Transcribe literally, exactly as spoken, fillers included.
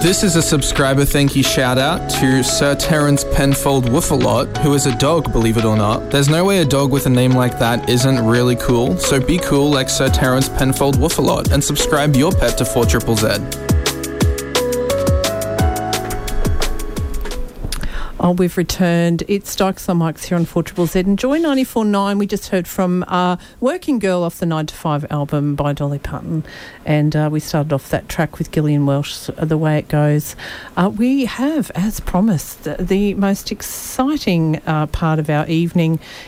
This is a subscriber thank you shout out to Sir Terence Penfold Woofalot, who is a dog, believe it or not. There's no way a dog with a name like that isn't really cool, so be cool like Sir Terence Penfold Woofalot and subscribe your pet to four Z Z Z. Oh, we've returned. It's Dykes on Mics here on four Z Z Z. And Joy ninety-four point nine, we just heard from uh, Working Girl off the nine to five album by Dolly Parton. And uh, we started off that track with Gillian Welsh, The Way It Goes. Uh, we have, as promised, the most exciting uh, part of our evening